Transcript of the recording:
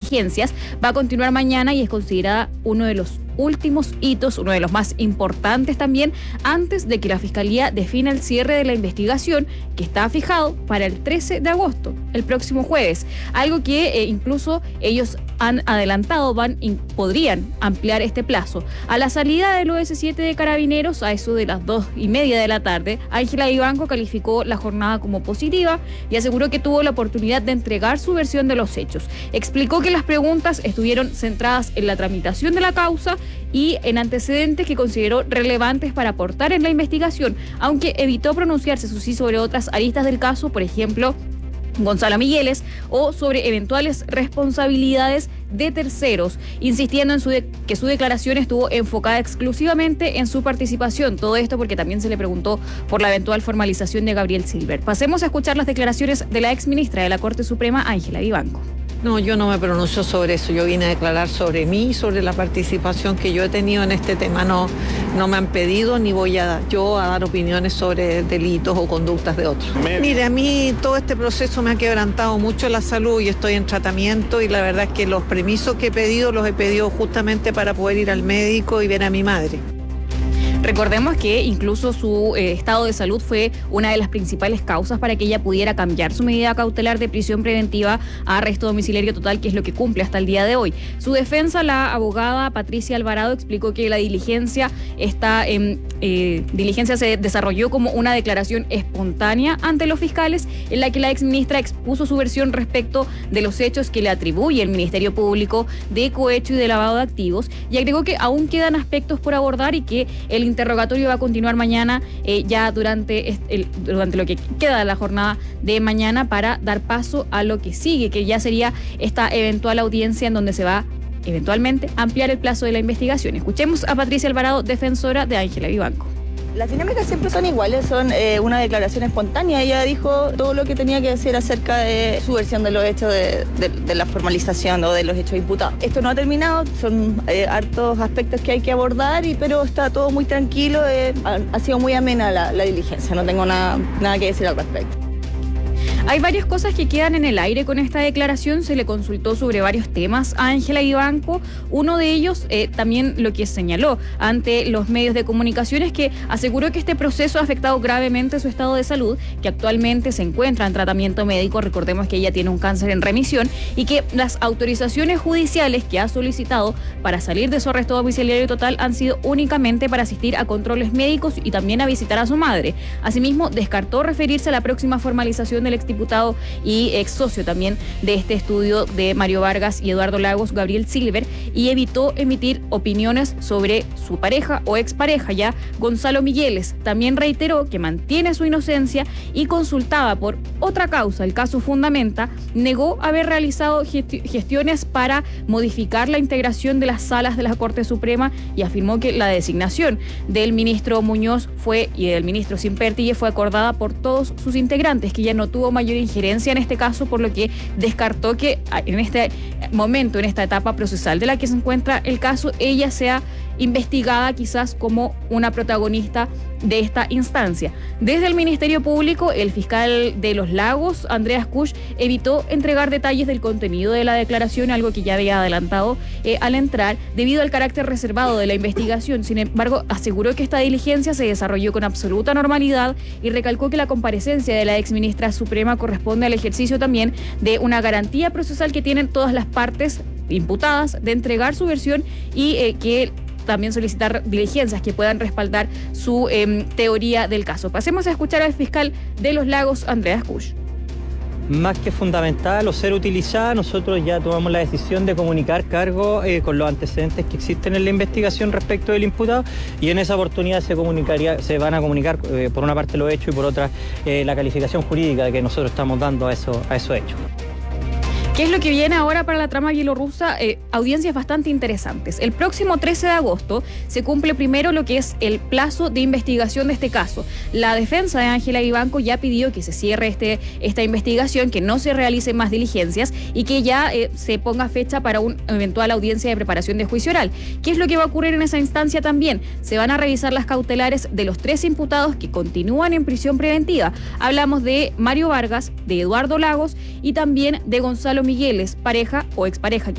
diligencias va a continuar mañana y es considerada uno de los últimos hitos, uno de los más importantes también, antes de que la Fiscalía defina el cierre de la investigación que está fijado para el 13 de agosto, el próximo jueves. Algo que incluso ellos han adelantado, podrían ampliar este plazo. A la salida del OS7 de Carabineros, a eso de las 2:30 de la tarde, Ángela Vivanco calificó la jornada como positiva y aseguró que tuvo la oportunidad de entregar su versión de los hechos. Explicó que las preguntas estuvieron centradas en la tramitación de la causa y en antecedentes que consideró relevantes para aportar en la investigación, aunque evitó pronunciarse, eso sí, sobre otras aristas del caso, por ejemplo, Gonzalo Migueles, o sobre eventuales responsabilidades de terceros, insistiendo en que su declaración estuvo enfocada exclusivamente en su participación. Todo esto porque también se le preguntó por la eventual formalización de Gabriel Silver. Pasemos a escuchar las declaraciones de la exministra de la Corte Suprema, Ángela Vivanco. No, yo no me pronuncio sobre eso. Yo vine a declarar sobre mí, sobre la participación que yo he tenido en este tema. No me han pedido ni voy a dar opiniones sobre delitos o conductas de otros. Mire, a mí todo este proceso me ha quebrantado mucho la salud y estoy en tratamiento y la verdad es que los permisos que he pedido los he pedido justamente para poder ir al médico y ver a mi madre. Recordemos que incluso su estado de salud fue una de las principales causas para que ella pudiera cambiar su medida cautelar de prisión preventiva a arresto domiciliario total, que es lo que cumple hasta el día de hoy. Su defensa, la abogada Patricia Alvarado, explicó que la diligencia se desarrolló como una declaración espontánea ante los fiscales, en la que la exministra expuso su versión respecto de los hechos que le atribuye el Ministerio Público de cohecho y de lavado de activos, y agregó que aún quedan aspectos por abordar y que el interrogatorio va a continuar mañana, ya durante lo que queda de la jornada de mañana, para dar paso a lo que sigue, que ya sería esta eventual audiencia en donde se va eventualmente a ampliar el plazo de la investigación. Escuchemos a Patricia Alvarado, defensora de Ángela Vivanco. Las dinámicas siempre son iguales, son una declaración espontánea. Ella dijo todo lo que tenía que decir acerca de su versión de los hechos de la formalización o de los hechos imputados. Esto no ha terminado, son hartos aspectos que hay que abordar, pero está todo muy tranquilo, ha sido muy amena la diligencia, no tengo nada que decir al respecto. Hay varias cosas que quedan en el aire con esta declaración. Se le consultó sobre varios temas a Ángela Vivanco. Uno de ellos, también lo que señaló ante los medios de comunicación, es que aseguró que este proceso ha afectado gravemente su estado de salud, que actualmente se encuentra en tratamiento médico. Recordemos que ella tiene un cáncer en remisión y que las autorizaciones judiciales que ha solicitado para salir de su arresto domiciliario total han sido únicamente para asistir a controles médicos y también a visitar a su madre. Asimismo, descartó referirse a la próxima formalización del exdiputado y ex socio también de este estudio de Mario Vargas y Eduardo Lagos, Gabriel Silver, y evitó emitir opiniones sobre su pareja o expareja, ya Gonzalo Migueles. También reiteró que mantiene su inocencia y, consultada por otra causa, el caso Fundamenta, negó haber realizado gestiones para modificar la integración de las salas de la Corte Suprema y afirmó que la designación del ministro Muñoz y del ministro Simpertille fue acordada por todos sus integrantes, que ya no tuvo mayor injerencia en este caso, por lo que descartó que en este momento, en esta etapa procesal de la que se encuentra el caso, ella sea investigada quizás como una protagonista de esta instancia. Desde el Ministerio Público, el fiscal de Los Lagos, Andreas Kusch, evitó entregar detalles del contenido de la declaración, algo que ya había adelantado al entrar, debido al carácter reservado de la investigación. Sin embargo, aseguró que esta diligencia se desarrolló con absoluta normalidad y recalcó que la comparecencia de la exministra Suprema corresponde al ejercicio también de una garantía procesal que tienen todas las partes imputadas de entregar su versión y que también solicitar diligencias que puedan respaldar su teoría del caso. Pasemos a escuchar al fiscal de Los Lagos, Andreas Kusch. Más que fundamental o ser utilizada, nosotros ya tomamos la decisión de comunicar cargo con los antecedentes que existen en la investigación respecto del imputado, y en esa oportunidad se van a comunicar por una parte los hechos y por otra la calificación jurídica de que nosotros estamos dando a esos hechos. ¿Qué es lo que viene ahora para la trama bielorrusa? Audiencias bastante interesantes. El próximo 13 de agosto se cumple primero lo que es el plazo de investigación de este caso. La defensa de Ángela Vivanco ya pidió que se cierre esta investigación, que no se realicen más diligencias y que ya se ponga fecha para una eventual audiencia de preparación de juicio oral. ¿Qué es lo que va a ocurrir en esa instancia también? Se van a revisar las cautelares de los 3 imputados que continúan en prisión preventiva. Hablamos de Mario Vargas, de Eduardo Lagos y también de Gonzalo Migueles, pareja o expareja